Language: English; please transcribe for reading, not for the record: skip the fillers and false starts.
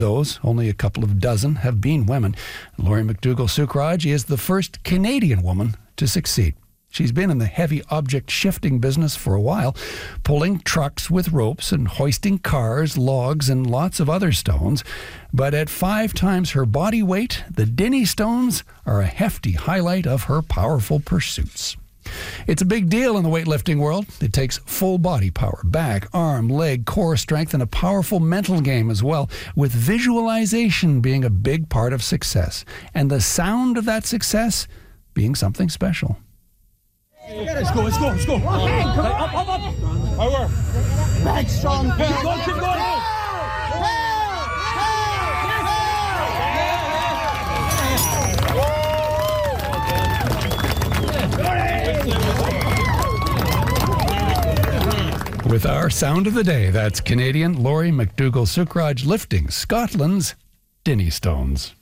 Those, only a couple of dozen, have been women. Laurie McDougall-Sucraj is the first Canadian woman to succeed. She's been in the heavy object shifting business for a while, pulling trucks with ropes and hoisting cars, logs, and lots of other stones. But at 5 times her body weight, the Dinnie stones are a hefty highlight of her powerful pursuits. It's a big deal in the weightlifting world. It takes full body power, back, arm, leg, core strength, and a powerful mental game as well, with visualization being a big part of success, and the sound of that success being something special. Let's go. Okay, come on. Up. Power. Back strong. Keep going. With our sound of the day, that's Canadian Laurie McDougall-Sucraj lifting Scotland's Dinnie stones.